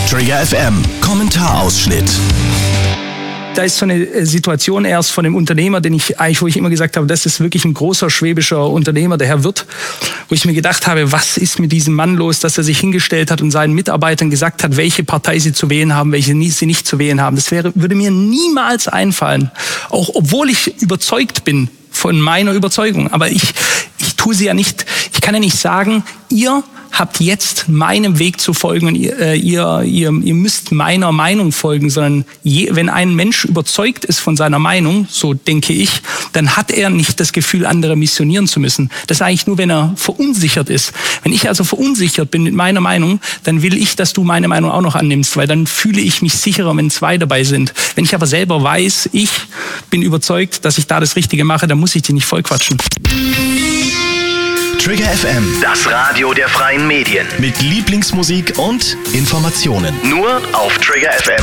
Trigger FM Kommentarausschnitt. Da ist so eine Situation erst von dem Unternehmer, wo ich immer gesagt habe, das ist wirklich ein großer schwäbischer Unternehmer, der Herr Wirth, wo ich mir gedacht habe, was ist mit diesem Mann los, dass er sich hingestellt hat und seinen Mitarbeitern gesagt hat, welche Partei sie zu wählen haben, welche sie nicht zu wählen haben. Das würde mir niemals einfallen, auch obwohl ich überzeugt bin von meiner Überzeugung. Aber ich tue sie ja nicht, ich kann ja nicht sagen, ihr habt jetzt meinem Weg zu folgen und ihr müsst meiner Meinung folgen, sondern wenn ein Mensch überzeugt ist von seiner Meinung, so denke ich, dann hat er nicht das Gefühl, andere missionieren zu müssen. Das ist eigentlich nur, wenn er verunsichert ist. Wenn ich also verunsichert bin mit meiner Meinung, dann will ich, dass du meine Meinung auch noch annimmst, weil dann fühle ich mich sicherer, wenn zwei dabei sind. Wenn ich aber selber weiß, ich bin überzeugt, dass ich da das Richtige mache, dann muss ich die nicht vollquatschen. Trigger FM, das Radio der freien Medien. mit Lieblingsmusik und Informationen. Nur auf Trigger FM.